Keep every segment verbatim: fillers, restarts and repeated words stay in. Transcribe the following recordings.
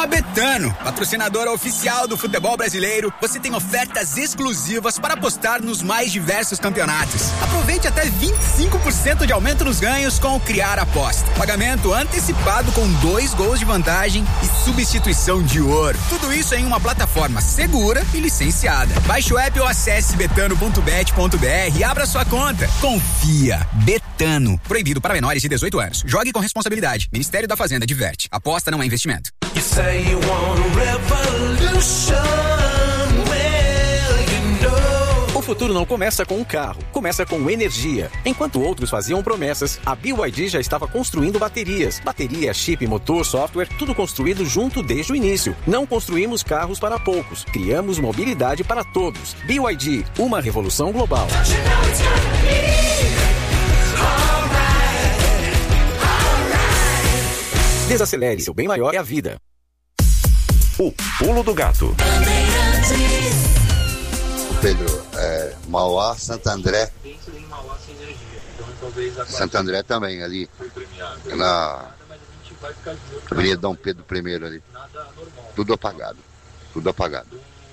a Betano, patrocinadora oficial do futebol brasileiro, você tem ofertas exclusivas para apostar nos mais diversos campeonatos. Aproveite até vinte e cinco por cento de aumento nos ganhos com o Criar Aposta. Pagamento antecipado com dois gols de vantagem e substituição de ouro. Tudo isso em uma plataforma segura e licenciada. Baixe o app ou acesse betano ponto bet ponto br e abra sua conta. Confia. Betano. Proibido para menores de dezoito anos. Jogue com responsabilidade. Ministério da Fazenda diverte. Aposta não é investimento. You say you want a revolution, well, you know. O futuro não começa com um carro, começa com energia. Enquanto outros faziam promessas, a B Y D já estava construindo baterias. Bateria, chip, motor, software, tudo construído junto desde o início. Não construímos carros para poucos, criamos mobilidade para todos. B Y D, uma revolução global. Desacelere, seu bem maior é a vida. O Pulo do Gato. Pedro, é, Mauá, Santo André. Santo André também, ali. Na Avenida Dom Pedro I ali. Tudo apagado. Tudo apagado.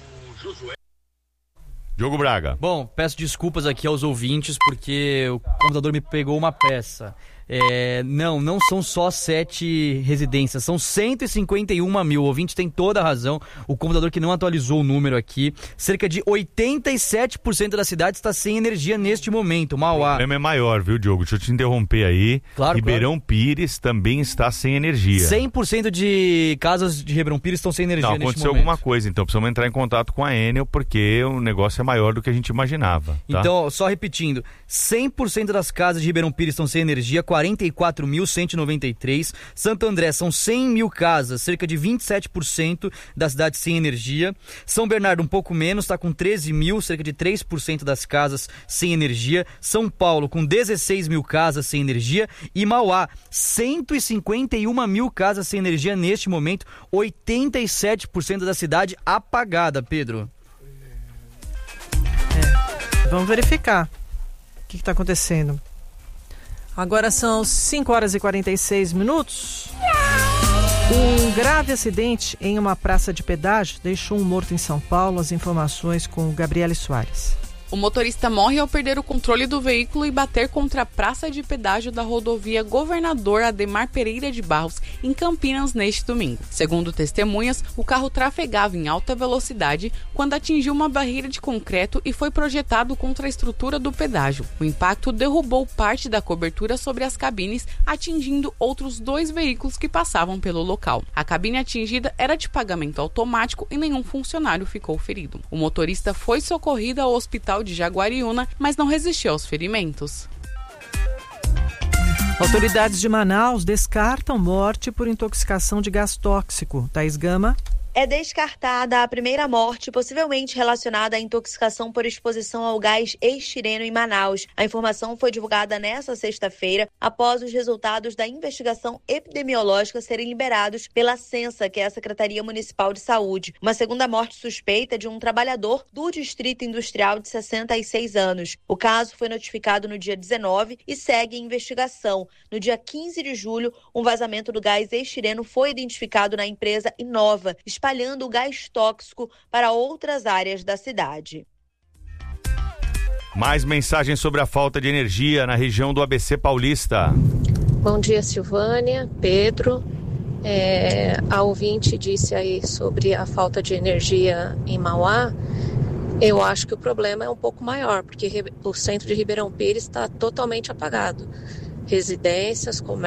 Diogo Braga. Bom, peço desculpas aqui aos ouvintes porque o computador me pegou uma peça. É, não, não são só sete residências, são cento e cinquenta e um mil. O ouvinte tem toda a razão. O computador que não atualizou o número aqui. Cerca de oitenta e sete por cento da cidade está sem energia neste momento. Mauá. O problema é maior, viu, Diogo? Deixa eu te interromper aí. Claro, Ribeirão claro. Pires também está sem energia. cem por cento de casas de Ribeirão Pires estão sem energia não, neste momento. aconteceu alguma coisa, então precisamos entrar em contato com a Enel porque o negócio é maior do que a gente imaginava. Tá? Então, só repetindo, cem por cento das casas de Ribeirão Pires estão sem energia, quarenta e quatro mil cento e noventa e três. Santo André são cem mil casas, cerca de vinte e sete por cento da cidade sem energia. São Bernardo um pouco menos, está com treze mil, cerca de três por cento das casas sem energia. São Paulo com dezesseis mil casas sem energia. E Mauá, cento e cinquenta e um mil casas sem energia neste momento, oitenta e sete por cento da cidade apagada, Pedro. É, vamos verificar o que está acontecendo. Agora são cinco horas e quarenta e seis minutos. Um grave acidente em uma praça de pedágio deixou um morto em São Paulo. As informações com Gabriele Soares. O motorista morre ao perder o controle do veículo e bater contra a praça de pedágio da rodovia Governador Ademar Pereira de Barros, em Campinas, neste domingo. Segundo testemunhas, o carro trafegava em alta velocidade quando atingiu uma barreira de concreto e foi projetado contra a estrutura do pedágio. O impacto derrubou parte da cobertura sobre as cabines, atingindo outros dois veículos que passavam pelo local. A cabine atingida era de pagamento automático e nenhum funcionário ficou ferido. O motorista foi socorrido ao hospital de Jaguariúna, mas não resistiu aos ferimentos. Autoridades de Manaus descartam morte por intoxicação de gás tóxico. Thaís Gama. É descartada a primeira morte, possivelmente relacionada à intoxicação por exposição ao gás estireno em Manaus. A informação foi divulgada nesta sexta-feira, após os resultados da investigação epidemiológica serem liberados pela Censa, que é a Secretaria Municipal de Saúde. Uma segunda morte suspeita de um trabalhador do Distrito Industrial de sessenta e seis anos. O caso foi notificado no dia dezenove e segue em investigação. No dia quinze de julho, um vazamento do gás estireno foi identificado na empresa Inova, espalhando o gás tóxico para outras áreas da cidade. Mais mensagens sobre a falta de energia na região do A B C Paulista. Bom dia, Silvânia, Pedro. É, a ouvinte disse aí sobre a falta de energia em Mauá. Eu acho que o problema é um pouco maior, porque o centro de Ribeirão Pires está totalmente apagado. Residências, comércios,